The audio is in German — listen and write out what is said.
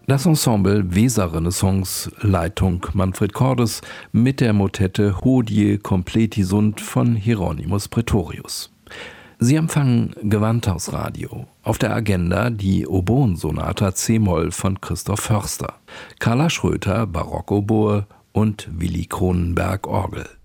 Das Ensemble Weser-Renaissance, Leitung Manfred Cordes, mit der Motette Hodie completi sunt von Hieronymus Praetorius. Sie empfangen Gewandhausradio. Auf der Agenda die Oboensonata c-Moll von Christoph Förster, Carla Schröter Barockoboe und Willi Cronenberg Orgel.